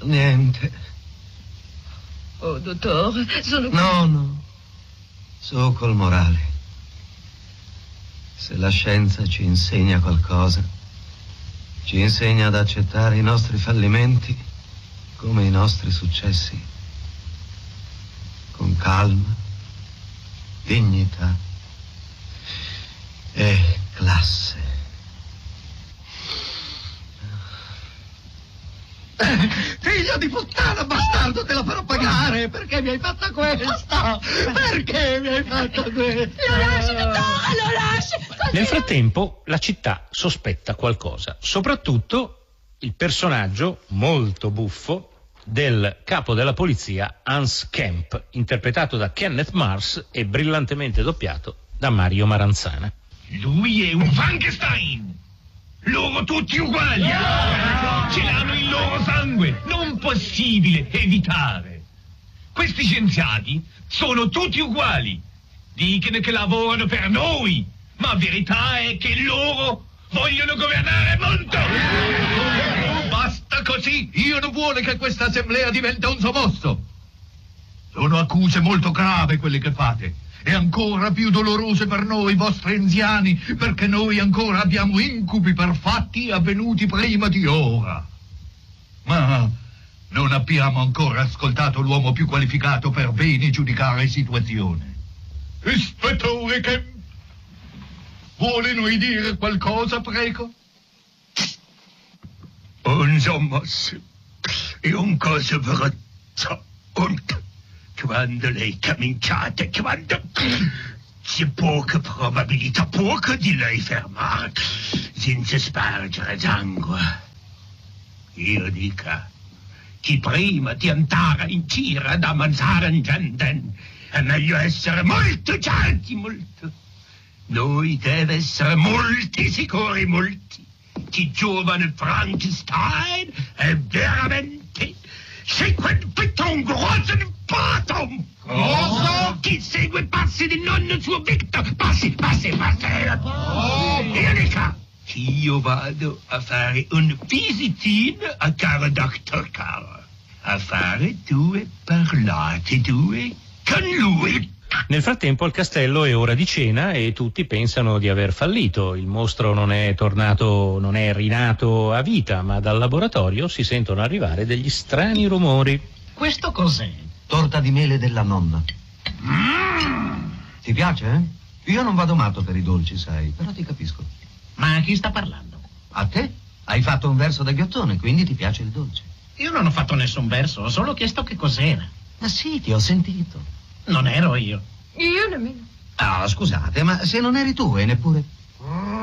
Niente. Oh, dottore, sono... No. So col morale. Se la scienza ci insegna qualcosa, ci insegna ad accettare i nostri fallimenti come i nostri successi. Con calma, dignità e classe. Figlio di puttana, bastardo, te la farò pagare! Perché mi hai fatta questa? Perché mi hai fatta questa? Lo lasci, dottore, lo lasci! Nel frattempo la città sospetta qualcosa, soprattutto il personaggio molto buffo del capo della polizia Hans Kemp, interpretato da Kenneth Mars e brillantemente doppiato da Mario Maranzana. Lui è un Frankenstein! Loro tutti uguali! Ce l'hanno il loro sangue! Non possibile evitare! Questi scienziati sono tutti uguali! Dicono che lavorano per noi, ma la verità è che loro vogliono governare il mondo! Basta così! Io non vuole che questa assemblea diventa un sommosso! Sono accuse molto gravi quelle che fate. E ancora più dolorose per noi, vostri anziani, perché noi ancora abbiamo incubi per fatti avvenuti prima di ora. Ma non abbiamo ancora ascoltato l'uomo più qualificato per bene giudicare situazione. Ispettore Kemp, vuole noi dire qualcosa, prego? Un sommosso è un cosa brutto. Quando lei cominciate, quando c'è poca probabilità, poco di lei fermare, senza spargere sangue. Io dica che prima di andare in giro ad ammazzare gente è meglio essere molto certi, molto. Noi deve essere molti sicuri, molti. Che giovane Frankenstein è veramente... c'è quel piton grosso di Patum! Cosa? Chi segue i passi di nonno suo Victor! Passi! E dica che io vado a fare un visitino a caro Dr. Carr, a fare due parlate, con lui. Nel frattempo al castello è ora di cena e tutti pensano di aver fallito. Il mostro non è rinato a vita, ma dal laboratorio si sentono arrivare degli strani rumori. Questo cos'è? Torta di mele della nonna. Ti piace, eh? Io non vado matto per i dolci, sai, però ti capisco. Ma a chi sta parlando? A te? Hai fatto un verso da ghiottone, quindi ti piace il dolce. Io non ho fatto nessun verso, ho solo chiesto che cos'era. Ma sì, ti ho sentito. Non ero io. Io nemmeno. Ah, scusate, ma se non eri tu e neppure...